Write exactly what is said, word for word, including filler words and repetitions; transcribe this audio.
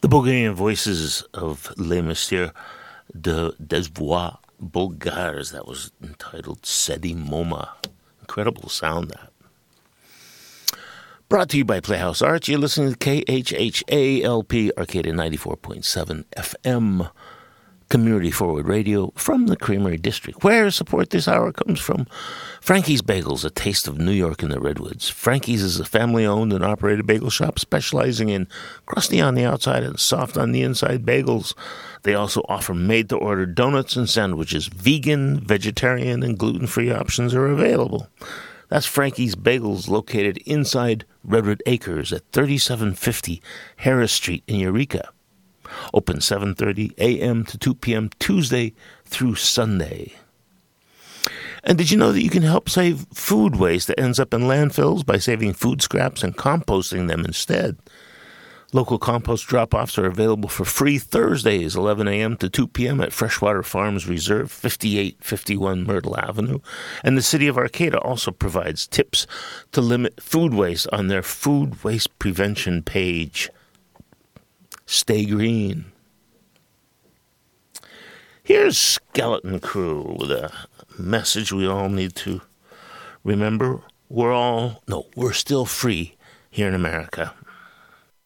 The Bulgarian voices of Les Messieurs de Des Voix Bulgares. That was entitled Sedi Moma. Incredible sound, that. Brought to you by Playhouse Arts. You're listening to K H H A L P, Arcadia ninety-four point seven F M. Community Forward Radio from the Creamery District, where support this hour comes from Frankie's Bagels, a taste of New York in the Redwoods. Frankie's is a family-owned and operated bagel shop specializing in crusty on the outside and soft on the inside bagels. They also offer made-to-order donuts and sandwiches. Vegan, vegetarian, and gluten-free options are available. That's Frankie's Bagels, located inside Redwood Acres at thirty-seven fifty Harris Street in Eureka. Open seven thirty a.m. to two p.m. Tuesday through Sunday. And did you know that you can help save food waste that ends up in landfills by saving food scraps and composting them instead? Local compost drop-offs are available for free Thursdays, eleven a.m. to two p.m. at Freshwater Farms Reserve, fifty-eight fifty-one Myrtle Avenue. And the City of Arcata also provides tips to limit food waste on their food waste prevention page. Stay green. Here's Skeleton Crew with a message we all need to remember. We're all, no, we're still free here in America.